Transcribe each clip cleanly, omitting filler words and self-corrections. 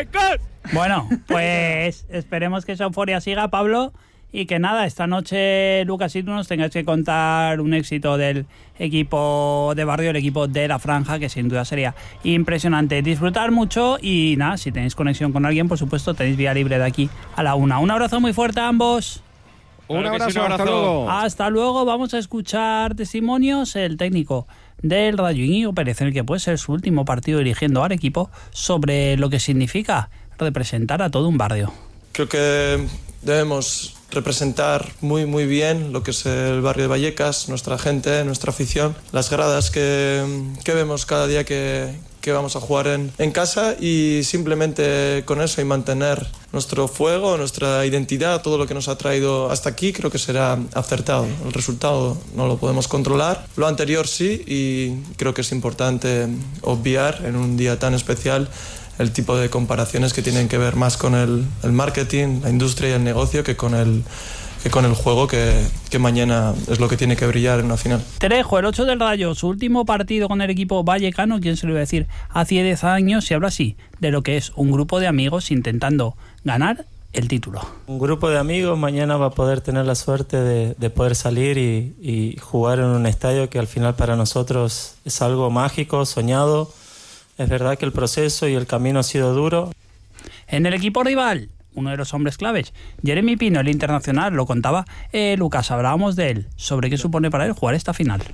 Vallecas. Bueno, pues esperemos que esa euforia siga, Pablo, y que nada, esta noche, Lucas, y tú nos tengáis que contar un éxito del equipo de barrio, el equipo de La Franja, que sin duda sería impresionante. Disfrutar mucho y nada, si tenéis conexión con alguien, por supuesto, tenéis vía libre de aquí a la 1. Un abrazo muy fuerte a ambos. Un abrazo, hasta luego. Hasta luego, vamos a escuchar testimonios. El técnico del Rayo, Íñigo Pérez, en el que puede ser su último partido dirigiendo al equipo, sobre lo que significa representar a todo un barrio. Creo que debemos representar muy muy bien lo que es el barrio de Vallecas, nuestra gente, nuestra afición, las gradas que vemos cada día que vamos a jugar en casa, y simplemente con eso y mantener nuestro fuego, nuestra identidad, todo lo que nos ha traído hasta aquí, creo que será acertado. El resultado no lo podemos controlar, lo anterior sí, y creo que es importante obviar en un día tan especial el tipo de comparaciones que tienen que ver más con el marketing, la industria y el negocio que con el juego, que mañana es lo que tiene que brillar en una final. Trejo, el 8 del Rayo, su último partido con el equipo vallecano, ¿quién se lo iba a decir? Hace 10 años, y habla así de lo que es un grupo de amigos intentando ganar el título. Un grupo de amigos mañana va a poder tener la suerte de poder salir y jugar en un estadio que al final para nosotros es algo mágico, soñado. Es verdad que el proceso y el camino ha sido duro. En el equipo rival, uno de los hombres claves, Jeremy Pino, el internacional, lo contaba Lucas, hablábamos de él, sobre qué supone para él jugar esta final.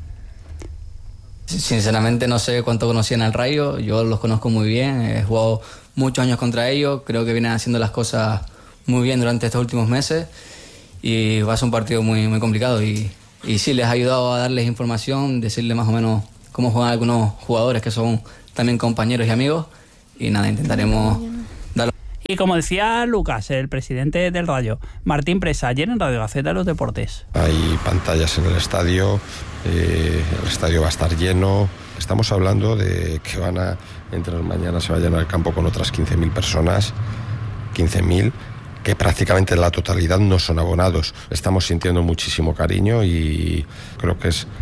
Sinceramente no sé cuánto conocían al Rayo, yo los conozco muy bien, he jugado muchos años contra ellos, creo que vienen haciendo las cosas muy bien durante estos últimos meses, y va a ser un partido muy, muy complicado, y sí, les ha ayudado a darles información, decirles más o menos cómo juegan algunos jugadores que son también compañeros y amigos, y nada, intentaremos darlo. Y como decía Lucas, el presidente del Rayo, Martín Presa, ayer en Radio Gaceta de los Deportes. Hay pantallas en el estadio va a estar lleno. Estamos hablando de que van a entrar mañana, se va a llenar el campo con otras 15.000 personas, 15.000, que prácticamente la totalidad no son abonados. Estamos sintiendo muchísimo cariño y creo que es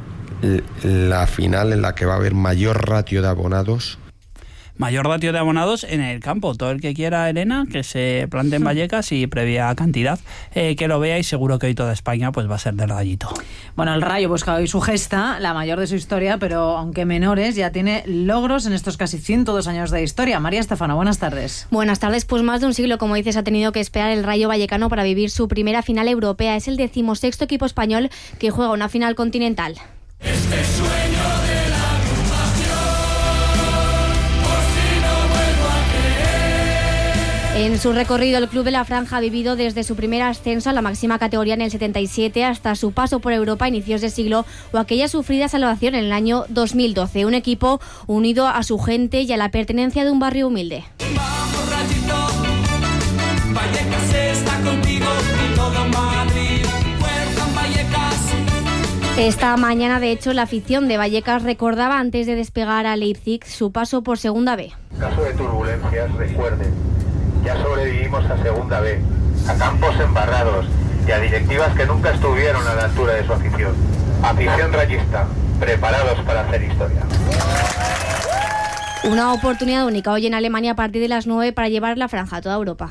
la final en la que va a haber mayor ratio de abonados. Mayor ratio de abonados en el campo. Todo el que quiera, Elena, que se plante en Vallecas, y previa cantidad, que lo vea, y seguro que hoy toda España pues va a ser del Rayito. Bueno, el Rayo busca hoy su gesta, la mayor de su historia, pero aunque menores, ya tiene logros en estos casi 102 años de historia. María Estefano, buenas tardes. Buenas tardes. Pues más de un siglo, como dices, ha tenido que esperar el Rayo Vallecano para vivir su primera final europea. Es el 16º equipo español que juega una final continental. Este sueño de la agrupación, por si no vuelvo a creer. En su recorrido, el Club de La Franja ha vivido desde su primer ascenso a la máxima categoría en el 77 hasta su paso por Europa a inicios de siglo, o aquella sufrida salvación en el año 2012. Un equipo unido a su gente y a la pertenencia de un barrio humilde. Vamos, Rayito, Vallecas está contigo y todo Madrid. Fuerza Vallecas. Esta mañana, de hecho, la afición de Vallecas recordaba antes de despegar a Leipzig su paso por Segunda B. En caso de turbulencias, recuerden, ya sobrevivimos a Segunda B, a campos embarrados y a directivas que nunca estuvieron a la altura de su afición. Afición rayista, preparados para hacer historia. Una oportunidad única hoy en Alemania a partir de las 9 para llevar la franja a toda Europa.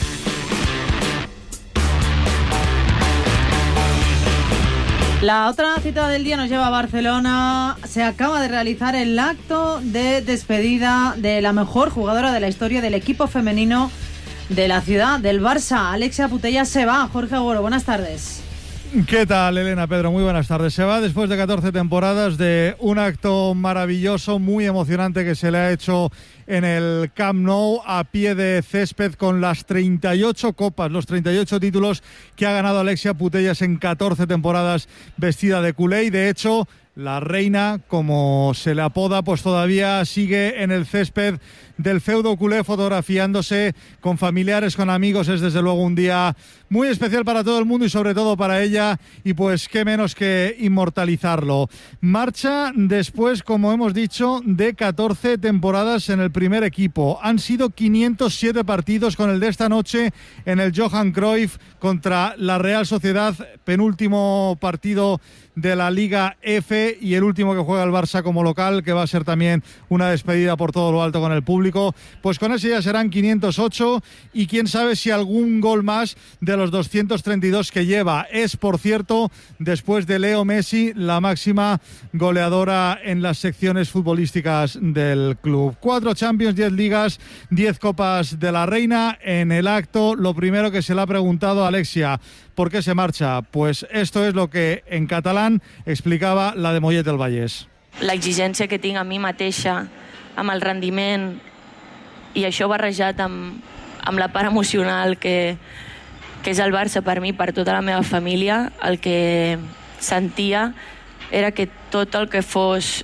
La otra cita del día nos lleva a Barcelona. Se acaba de realizar el acto de despedida de la mejor jugadora de la historia del equipo femenino de la ciudad, del Barça. Alexia Putellas se va. Jorge Agüero, buenas tardes. ¿Qué tal, Elena? Pedro, muy buenas tardes. Se va después de 14 temporadas, de un acto maravilloso, muy emocionante que se le ha hecho en el Camp Nou, a pie de césped, con las 38 copas, los 38 títulos que ha ganado Alexia Putellas en 14 temporadas vestida de culé. Y de hecho, la reina, como se le apoda, pues todavía sigue en el césped del feudo culé, fotografiándose con familiares, con amigos. Es desde luego un día muy especial para todo el mundo y sobre todo para ella, y pues qué menos que inmortalizarlo. Marcha después, como hemos dicho, de 14 temporadas en el primer equipo. Han sido 507 partidos, con el de esta noche en el Johan Cruyff contra la Real Sociedad, penúltimo partido de la Liga F y el último que juega el Barça como local, que va a ser también una despedida por todo lo alto con el público. Pues con ese ya serán 508 y quién sabe si algún gol más de los 232 que lleva. Es, por cierto, después de Leo Messi, la máxima goleadora en las secciones futbolísticas del club. 4 Champions, 10 Ligas, 10 Copas de la Reina. En el acto, lo primero que se le ha preguntado a Alexia: ¿por qué se marcha? Pues esto es lo que en catalán explicava la de Mollet del Vallès. L'exigència que tinc a mi mateixa, amb el rendiment, i això barrejat amb la part emocional que és el Barça per mi, per tota la meva família, el que sentia era que tot el que fos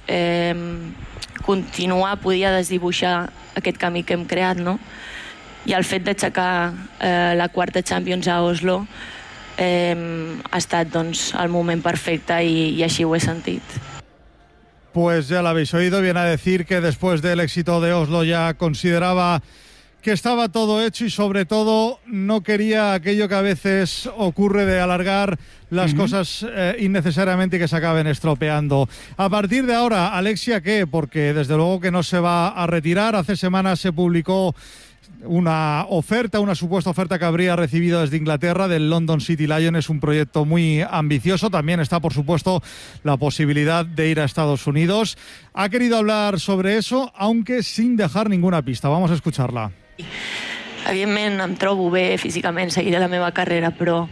continuar podia desdibuixar aquest camí que hem creat, no? I el fet d'aixecar la quarta Champions a Oslo ha estat, doncs, el moment perfecte i així ho he sentit. Pues ya lo habéis oído, viene a decir que después del éxito de Oslo ya consideraba que estaba todo hecho y sobre todo no quería aquello que a veces ocurre de alargar las cosas innecesariamente y que se acaben estropeando. A partir de ahora, Alexia, ¿qué? Porque desde luego que no se va a retirar. Hace semanas se publicó una supuesta oferta que habría recibido desde Inglaterra del London City Lions. Es un proyecto muy ambicioso. También está, por supuesto, la posibilidad de ir a Estados Unidos. Ha querido hablar sobre eso, aunque sin dejar ninguna pista. Vamos a escucharla. Evidentment em trobo bé físicament, seguiré la meva carrera, però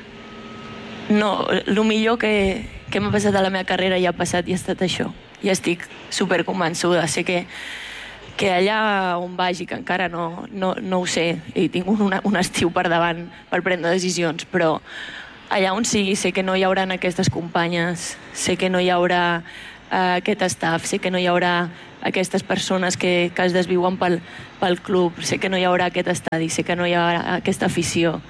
no, el millor que m'ha passat a la meva carrera ja ha passat i ha estat això. I estic superconvençuda. Sé que allà on vagi, que encara no ho sé, i tinc un estiu per davant per prendre decisions, però allà on sigui sé que no hi haurà aquestes companyes, sé que no hi haurà aquest staff, sé que no hi haurà aquestes persones que es desviuen pel club, sé que no hi haurà aquest estadi, sé que no hi haurà aquesta afició.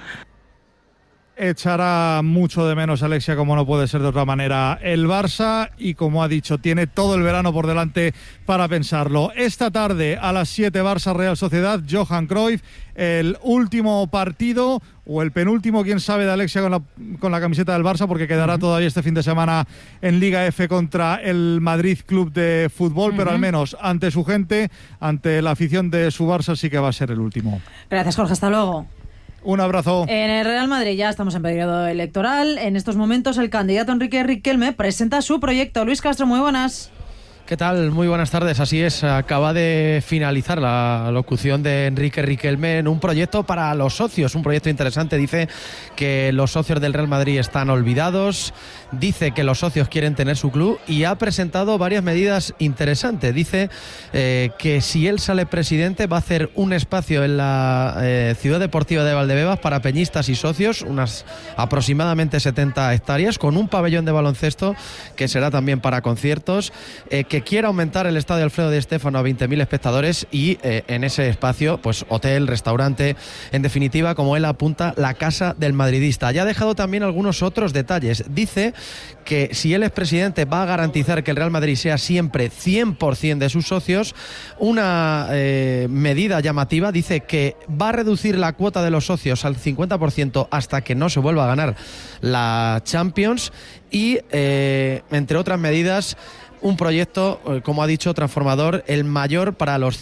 Echará mucho de menos, Alexia, como no puede ser de otra manera, el Barça, y como ha dicho, tiene todo el verano por delante para pensarlo. Esta tarde a las 7, Barça Real Sociedad, Johan Cruyff, el último partido o el penúltimo, quién sabe, de Alexia con la camiseta del Barça, porque quedará todavía este fin de semana en Liga F contra el Madrid Club de Fútbol, pero al menos ante su gente, ante la afición de su Barça, sí que va a ser el último. Gracias, Jorge, hasta luego. Un abrazo. En el Real Madrid ya estamos en periodo electoral. En estos momentos el candidato Enrique Riquelme presenta su proyecto. Luis Castro, muy buenas. ¿Qué tal? Muy buenas tardes. Así es, acaba de finalizar la locución de Enrique Riquelme en un proyecto para los socios, un proyecto interesante. Dice que los socios del Real Madrid están olvidados, dice que los socios quieren tener su club y ha presentado varias medidas interesantes. Dice que si él sale presidente va a hacer un espacio en la Ciudad Deportiva de Valdebebas para peñistas y socios, unas aproximadamente 70 hectáreas, con un pabellón de baloncesto que será también para conciertos, que quiere aumentar el estadio Alfredo Di Stéfano a 20.000 espectadores y en ese espacio, pues hotel, restaurante, en definitiva, como él apunta, la casa del madridista. Ya ha dejado también algunos otros detalles. Dice que si él es presidente va a garantizar que el Real Madrid sea siempre 100% de sus socios. Una medida llamativa, dice que va a reducir la cuota de los socios al 50% hasta que no se vuelva a ganar la Champions y, entre otras medidas, un proyecto, como ha dicho, transformador, el mayor para los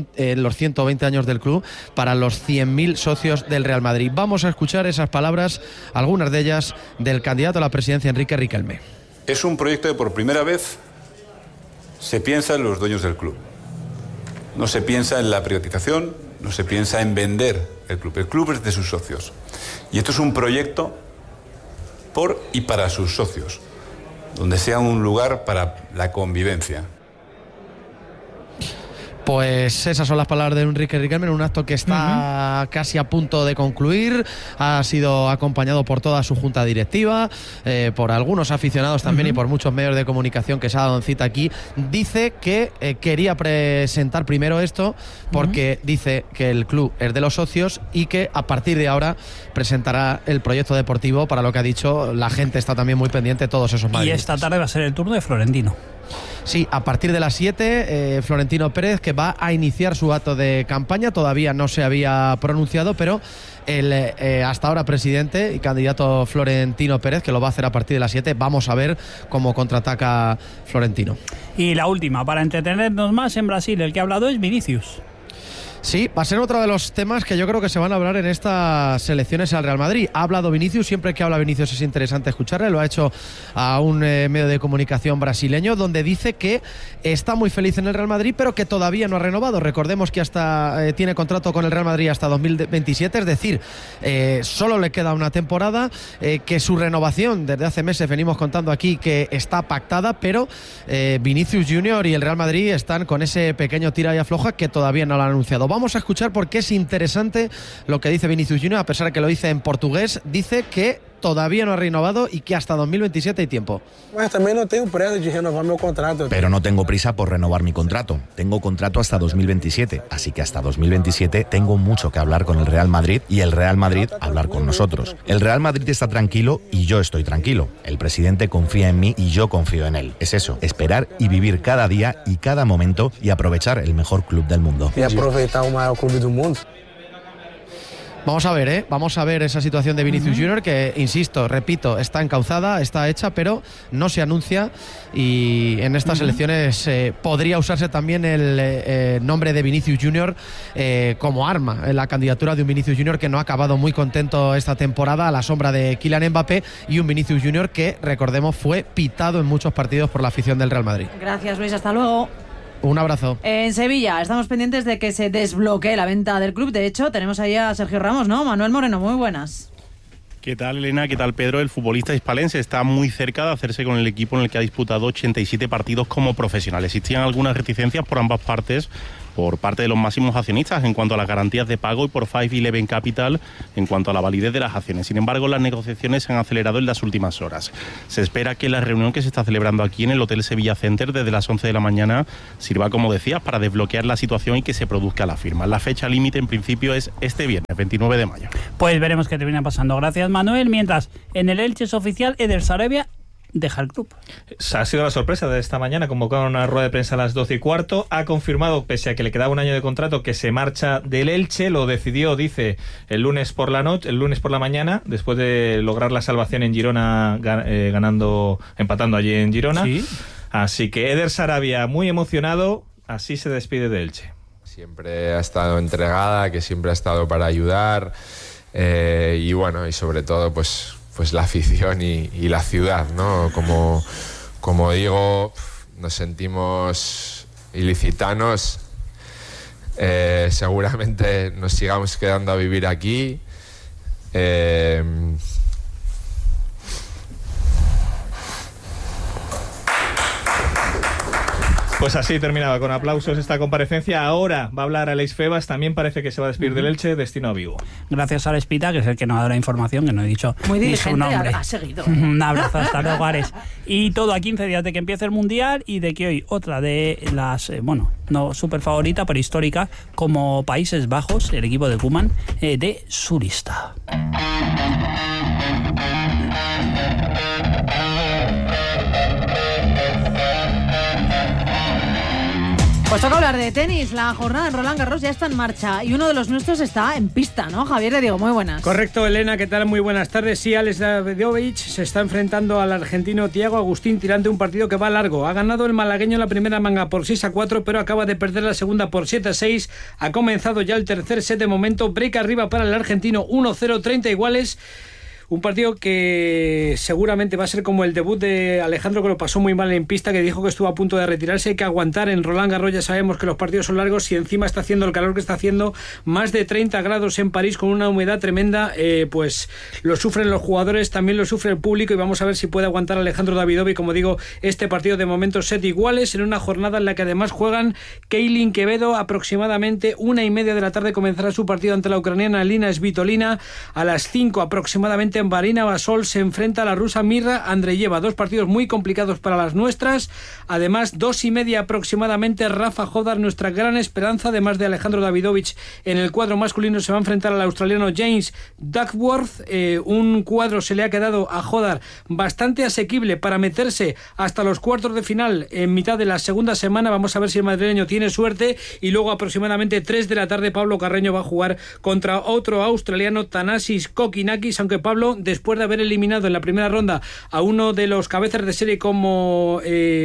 120 años del club, para los 100.000 socios del Real Madrid. Vamos a escuchar esas palabras, algunas de ellas, del candidato a la presidencia, Enrique Riquelme. Es un proyecto que por primera vez se piensa en los dueños del club. No se piensa en la privatización, no se piensa en vender el club. El club es de sus socios. Y esto es un proyecto por y para sus socios, donde sea un lugar para la convivencia. Pues esas son las palabras de Enrique Riquelme en un acto que está casi a punto de concluir. Ha sido acompañado por toda su junta directiva, por algunos aficionados también y por muchos medios de comunicación que se ha dado cita aquí. Dice que quería presentar primero esto porque dice que el club es de los socios y que a partir de ahora presentará el proyecto deportivo, para lo que ha dicho. La gente está también muy pendiente de todos esos madridistas. Y esta tarde va a ser el turno de Florentino. Sí, a partir de las 7, Florentino Pérez, que va a iniciar su acto de campaña. Todavía no se había pronunciado, pero el hasta ahora presidente y candidato Florentino Pérez, que lo va a hacer a partir de las 7. Vamos a ver cómo contraataca Florentino. Y la última, para entretenernos más en Brasil, el que ha hablado es Vinicius. Sí, va a ser otro de los temas que yo creo que se van a hablar en estas elecciones al Real Madrid. Ha hablado Vinicius, siempre que habla Vinicius es interesante escucharle. Lo ha hecho a un medio de comunicación brasileño, donde dice que está muy feliz en el Real Madrid, pero que todavía no ha renovado. Recordemos que hasta tiene contrato con el Real Madrid hasta 2027, es decir, solo le queda una temporada, que su renovación desde hace meses venimos contando aquí que está pactada, pero Vinicius Junior y el Real Madrid están con ese pequeño tira y afloja que todavía no lo han anunciado. Vamos a escuchar porque es interesante lo que dice Vinicius Junior, a pesar de que lo dice en portugués. Dice que todavía no ha renovado y que hasta 2027 hay tiempo. Pero no tengo prisa por renovar mi contrato. Tengo contrato hasta 2027, así que hasta 2027 tengo mucho que hablar con el Real Madrid y el Real Madrid hablar con nosotros. El Real Madrid está tranquilo y yo estoy tranquilo. El presidente confía en mí y yo confío en él. Es eso, esperar y vivir cada día y cada momento y aprovechar el mejor club del mundo. Y aprovechar el mayor club del mundo. Vamos a ver esa situación de Vinicius Junior, que, insisto, repito, está encauzada, está hecha, pero no se anuncia, y en estas elecciones podría usarse también el nombre de Vinicius Junior como arma en la candidatura de un Vinicius Junior que no ha acabado muy contento esta temporada a la sombra de Kylian Mbappé, y un Vinicius Junior que, recordemos, fue pitado en muchos partidos por la afición del Real Madrid. Gracias, Luis, hasta luego. Un abrazo. En Sevilla estamos pendientes de que se desbloquee la venta del club. De hecho, tenemos ahí a Sergio Ramos, ¿no? Manuel Moreno, muy buenas. ¿Qué tal, Elena? ¿Qué tal, Pedro? El futbolista hispalense está muy cerca de hacerse con el equipo en el que ha disputado 87 partidos como profesional. Existían algunas reticencias por ambas partes, por parte de los máximos accionistas en cuanto a las garantías de pago y por 511 Capital en cuanto a la validez de las acciones. Sin embargo, las negociaciones se han acelerado en las últimas horas. Se espera que la reunión que se está celebrando aquí en el Hotel Sevilla Center desde las 11 de la mañana sirva, como decías, para desbloquear la situación y que se produzca la firma. La fecha límite en principio es este viernes, 29 de mayo. Pues veremos qué termina pasando. Gracias, Manuel. Mientras, en el Elche es oficial, Eder Sarabia deja el club. Ha sido la sorpresa de esta mañana, convocado una rueda de prensa a las 12:15, ha confirmado, pese a que le quedaba un año de contrato, que se marcha del Elche. Lo decidió, dice, el lunes por la mañana, después de lograr la salvación en Girona, empatando allí en Girona. ¿Sí? Así que Eder Sarabia, muy emocionado, así se despide de Elche. Siempre ha estado entregada, que siempre ha estado para ayudar, y bueno, y sobre todo pues la afición y la ciudad, ¿no? Como digo, nos sentimos ilicitanos, seguramente nos sigamos quedando a vivir aquí. Pues así terminaba, con aplausos, esta comparecencia. Ahora va a hablar Aleix Febas, también parece que se va a despedir del Elche, destino a Vigo. Gracias a Espita, que es el que nos ha dado la información, que no he dicho muy ni su nombre. Ha seguido. Un abrazo, hasta luego, Ares. Y todo a 15 días de que empiece el Mundial y de que hoy otra de las, no súper favorita, pero histórica, como Países Bajos, el equipo de Koeman, de su lista. Pues toca hablar de tenis. La jornada en Roland Garros ya está en marcha y uno de los nuestros está en pista, ¿no? Javier de Diego, muy buenas. Correcto, Elena, ¿qué tal? Muy buenas tardes. Sí, Alex Davidovich se está enfrentando al argentino Thiago Agustín Tirante, un partido que va largo. Ha ganado el malagueño la primera manga por 6-4, pero acaba de perder la segunda por 7-6. Ha comenzado ya el tercer set de momento. Break arriba para el argentino, 1-0, 30 iguales. Un partido que seguramente va a ser como el debut de Alejandro, que lo pasó muy mal en pista, que dijo que estuvo a punto de retirarse. Hay que aguantar. En Roland Garros ya sabemos que los partidos son largos y encima está haciendo el calor que está haciendo, más de 30 grados en París con una humedad tremenda. Pues lo sufren los jugadores, también lo sufre el público, y vamos a ver si puede aguantar Alejandro Davidovich. Como digo, este partido de momento set iguales en una jornada en la que además juegan Keilin Quevedo. Aproximadamente 1:30 de la tarde comenzará su partido ante la ucraniana Lina Svitolina. A las 5 aproximadamente en Marina Basol se enfrenta a la rusa Mirra Andreyeva. Dos partidos muy complicados para las nuestras. Además, 2:30 aproximadamente Rafa Hodar, nuestra gran esperanza, además de Alejandro Davidovich. En el cuadro masculino se va a enfrentar al australiano James Duckworth. Un cuadro se le ha quedado a Hodar bastante asequible para meterse hasta los cuartos de final en mitad de la segunda semana. Vamos a ver si el madrileño tiene suerte. Y luego aproximadamente 3 de la tarde Pablo Carreño va a jugar contra otro australiano, Thanasis Kokinakis, aunque Pablo, después de haber eliminado en la primera ronda a uno de los cabezas de serie como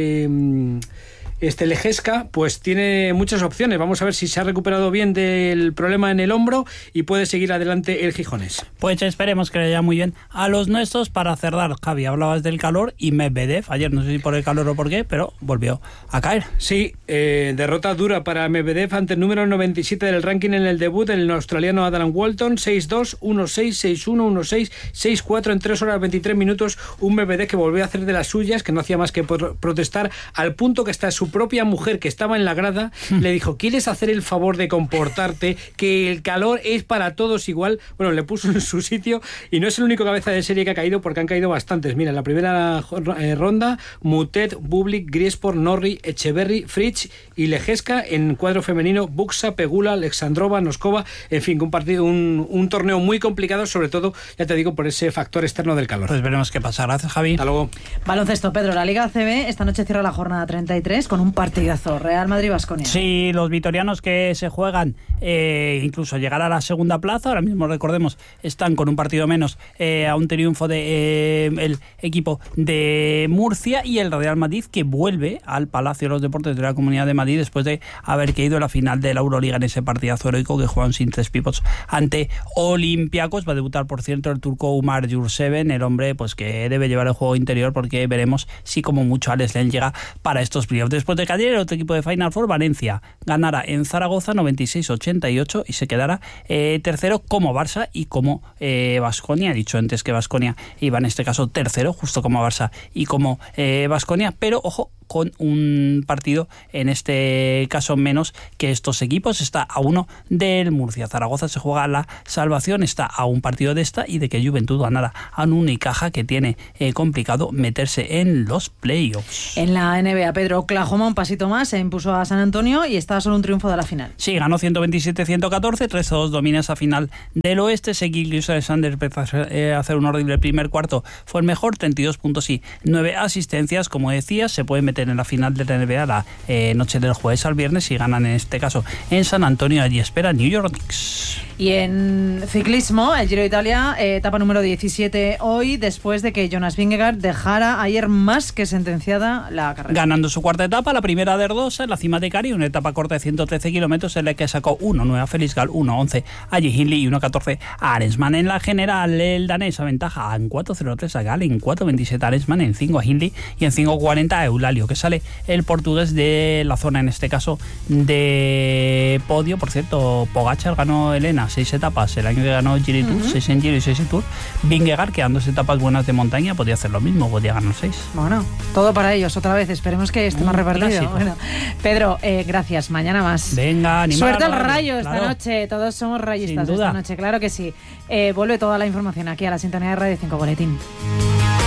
Lejeska, pues tiene muchas opciones. Vamos a ver si se ha recuperado bien del problema en el hombro y puede seguir adelante el gijonés. Pues esperemos que le vaya muy bien a los nuestros. Para cerrar, Javi, hablabas del calor y Medvedev, ayer no sé si por el calor o por qué, pero volvió a caer. Sí, derrota dura para Medvedev ante el número 97 del ranking en el debut, el australiano Adam Walton, 6-2, 1-6, 6-1, 1-6, 6-4 en 3 horas 23 minutos. Un Medvedev que volvió a hacer de las suyas, que no hacía más que protestar, al punto que está su propia mujer, que estaba en la grada, le dijo: ¿quieres hacer el favor de comportarte? Que el calor es para todos igual. Bueno, le puso en su sitio, y no es el único cabeza de serie que ha caído, porque han caído bastantes. Mira, en la primera ronda, Mutet, Bublik, Griesport, Norrie, Echeverry, Fritz y Lejeska. En cuadro femenino, Buxa, Pegula, Alexandrova, Noskova. En fin, un torneo muy complicado, sobre todo, ya te digo, por ese factor externo del calor. Pues veremos qué pasa. Gracias, Javi. Hasta luego. Baloncesto, Pedro. La Liga ACB esta noche cierra la jornada 33 con un partidazo, Real Madrid-Baskonia. Sí, los vitorianos que se juegan incluso llegar a la segunda plaza. Ahora mismo, recordemos, están con un partido menos a un triunfo de el equipo de Murcia, y el Real Madrid, que vuelve al Palacio de los Deportes de la Comunidad de Madrid después de haber caído en la final de la Euroliga en ese partidazo heroico que juegan sin 3 pivots ante Olympiacos. Va a debutar, por cierto, el turco Umar Yurseven, el hombre pues que debe llevar el juego interior, porque veremos si como mucho Alex Len llega para estos playoffs. Después de caer el otro equipo de Final Four, Valencia, ganará en Zaragoza 96-88 y se quedará tercero, como Barça y como Baskonia. He dicho antes que Baskonia iba en este caso tercero, justo como Barça y como Baskonia, pero ojo, con un partido en este caso menos que estos equipos. Está a 1 del Murcia. Zaragoza se juega la salvación, está a un partido de esta y de que Juventud ganara a un Unicaja, que tiene complicado meterse en los playoffs. En la NBA, Pedro, Oklahoma un pasito más, se impuso a San Antonio y está solo un triunfo de la final. Sí, ganó 127-114, 3-2 domina esa final del oeste. Seguí Gilgeous Alexander empezó a hacer un horrible primer cuarto, fue el mejor, 32 puntos y 9 asistencias. Como decías, se puede meter en la final de la NBA la noche del jueves al viernes, y ganan en este caso en San Antonio. Allí espera New York Knicks. Y en ciclismo, el Giro de Italia, etapa número 17 hoy, después de que Jonas Vingegaard dejara ayer más que sentenciada la carrera. Ganando su cuarta etapa, la primera de Erdosa, en la cima de Cari, una etapa corta de 113 kilómetros en la que sacó 1-9 a Felix Gall, 1-11 a Jay Hindley y 1-14 a Arensman. En la general, el danés aventaja en 4.03 a Gall, en 4.27 a Arensman, en 5 a Hindley y en 5.40 a Eulalio, que sale el portugués de la zona, en este caso de podio. Por cierto, Pogačar ganó Helena 6 etapas el año que ganó Giro Tour, 6 en Giro y 6 en Tour. Vingegaard, que dando 2 etapas buenas de montaña, podía hacer lo mismo, podía ganar 6. Bueno, todo para ellos otra vez, esperemos que esté más repartido. Bueno, Pedro, gracias, mañana más. Venga, animar. Suerte al Rayo esta noche, todos somos rayistas esta noche, claro que sí. Vuelve toda la información aquí a la sintonía de Radio 5 Boletín.